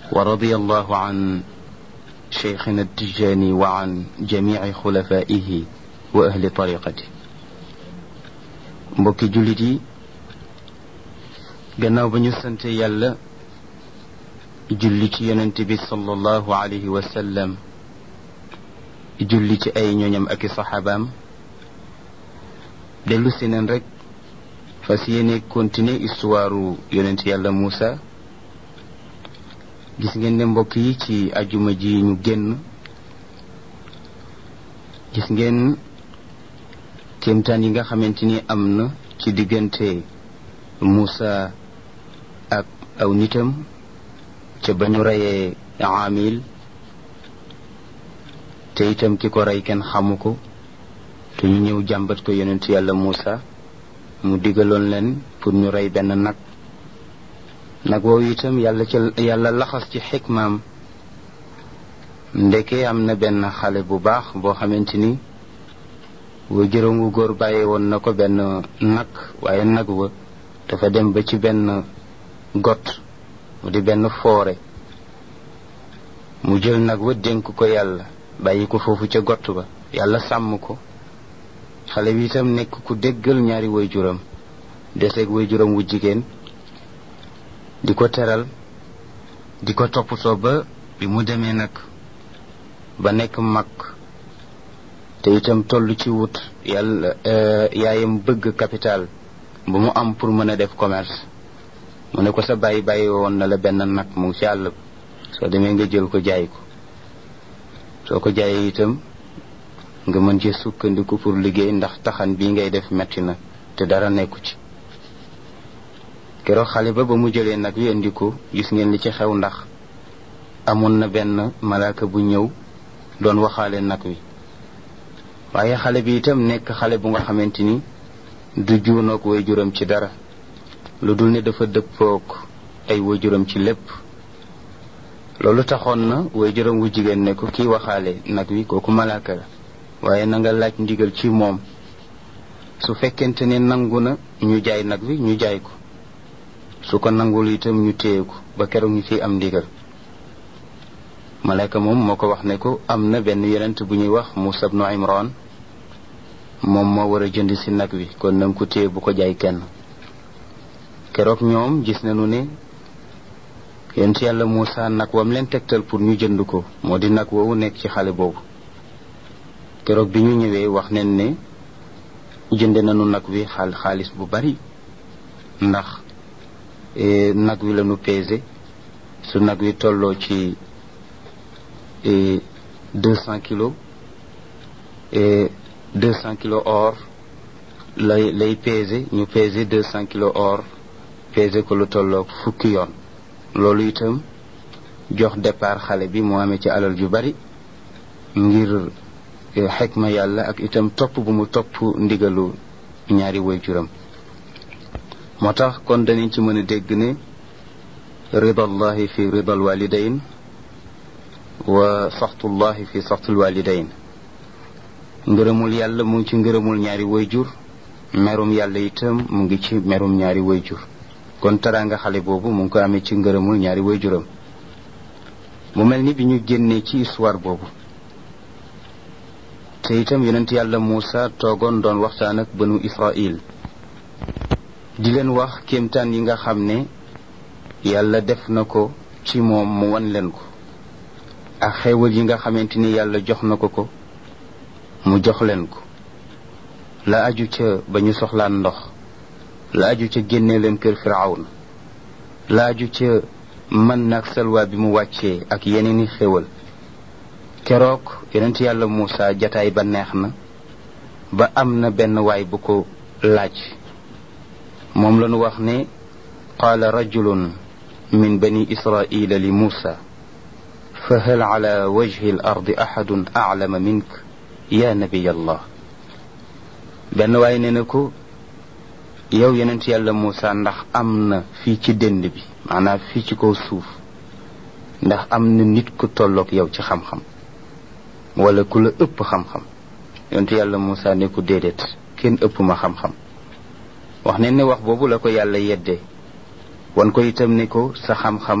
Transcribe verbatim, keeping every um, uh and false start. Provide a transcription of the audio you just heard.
ورضي الله عن شيخنا التجاني وعن جميع خلفائه وأهل طريقته. mbokki jullit yi gannaaw ba ñu sante yàlla julli ci yonent bi sallallahu alayhi wa sallam julli ci ay ñoñam ak i saxaabaam dellu si neen rek fas yéene continuer histoire yonent yàlla Muusa. gis ngeen ne mbokk yi ci ajuma ji ñu génn gis ngeen kéemtaan yi nga xamante ni am na ci diggante Muusa ak aw nitam ca ba ñu reyee Aamil te itam ki ko rey kenn xamu ko te ñu ñëw jàmbat ko yonent yàlla Muusa mu digaloon leen pour ñu rey benn nag nag woowu itam yàlla ca yàlla laxas ci xikmaam ndeke am na benn xale bu baax boo xamante ni wa jërëngu góor bàyyi woon na ko benn nag waaye nag wa dafa dem ba ci benn got mu di benn foore mu jël nag wa dénk ko yàlla bàyyi ko foofu ca got ba yàlla sàmm ko xale bi itam nekk ku déggal ñaari waajuram deseeg waajuram wu jigéen di ko teral di ko toppatoo ba bi mu demee nag ba nekk mag te itam toll ci wut yàlla yaayam bëgg capital bu mu am pour mën a def commerce mu ne ko sa bàyyi bàyyi woon na la benn nag mu ngi ci àll soo demee nga jël ko jaay ko soo ko jaayee itam nga mën ci sukkandiku pour liggéey ndax taxan bii ngay def metti na te dara nekku ci. keroog xale ba ba mu jëlee nag wi indi ko gis ngeen li ci xew ndax amoon na benn malaaka bu ñëw doon waxaale nag wi waaye xale bi itam nekk xale bu nga xamante ni du juunoog waajuram ci dara lu dul ne dafa dëppoog ay waajuram ci lépp. loolu taxoon na waajuram wu jigéen ne ko kii waxaale nag wi kooku malaaka la waaye na nga laaj ndigal ci moom su fekkente ne nangu na ñu jaay nag wi ñu jaay ko su ko nangul itam ñu téye ko ba keroog ñu ciy am ndigal. malaaka moom moo ko wax ne ko am na benn yonent bu ñuy wax Muusa ibnu Imran moom moo war a jënd si nag wi kon nanga ko téye bu ko jaay kenn. keroog ñoom gis nañu ne yonent yàlla Muusa nag wam leen tegtal pour ñu jënd ko moo di nag woowu nekk ci xale boobu. keroog bi ñu ñëwee wax nañ ne jënd nañu nag wi xaal xaalis bu bari ndax nag wi lañu pesé su nag wi tolloo ci deux cent kilos deux cent kilos or lay lay pesé ñu pesé deux cent kilos or pesé ko lu tolloo fukki yoon. loolu itam jox départ xale bi mu amee ci alal ju bari ngir xikma yàlla ak itam topp bu mu topp ndigalu ñaari waajuram. moo tax kon danañ ci mën a dégg ne ridallahi fi ridal walidayn wa saxtullahi fi saxtul walidayn. ngërëmul yàlla mu ngi ci ngërëmul ñaari waajur merum yàlla itam mu ngi ci merum ñaari waajur. kon teraanga xale boobu mu ngi ko amee ci ngërëmul ñaari waajuram. mu mel ni bi ñu génnee ci histoire boobu te itam yonent yàlla Muusa toogoon doon waxtaan ak banu Israil di leen wax kéemtaan yi nga xam ne yàlla def na ko ci moom mu wan leen ko ak xéewal yi nga xamante ni yàlla jox na ko ko mu jox leen ko. la aju ca ba ñu soxlaan ndox, la aju ca génne leen kër Firawna, la aju ca mën nag salwa bi mu wàccee ak yeneeni xéewal. keroog yonent yàlla Muusa jataay ba neex na ba am na benn waay bu ko laaj. moom lañu wax ne qaala rajulun min bani israila li Muusa fa hal ala wajhi al ardi ahadun a'lama mink ya nabiy allah. benn waay ne na ko yow yonent yàlla Muusa ndax am na fii ci dënd bi maanaam fii ci kaw suuf ndax am na nit ku tolloog yow ci xam-xam wala ku la ëpp xam-xam. yonent yàlla Muusa ne ko déedéet kenn ëpp ma xam-xam. wax ne ne wax boobu la ko yàlla yeddee wan ko itam ne ko sa xam-xam